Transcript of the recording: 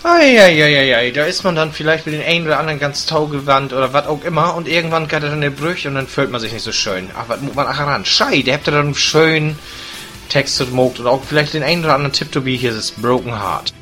Eieieiei, da ist man dann vielleicht mit den einen oder anderen ganz taugewandt oder was auch immer und irgendwann geht er dann in die Brüche und dann fühlt man sich nicht so schön. Ach, was muss man nachher ran? Schei, der habt ihr dann schön Text und mogt und auch vielleicht den einen oder anderen Tipp to be, hier ist Broken Heart.